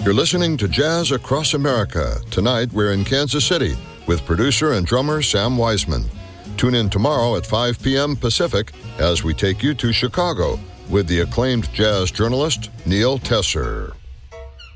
You're listening to Jazz Across America. Tonight, we're in Kansas City with producer and drummer Sam Wiseman. Tune in tomorrow at 5 p.m. Pacific as we take you to Chicago with the acclaimed jazz journalist Neil Tesser.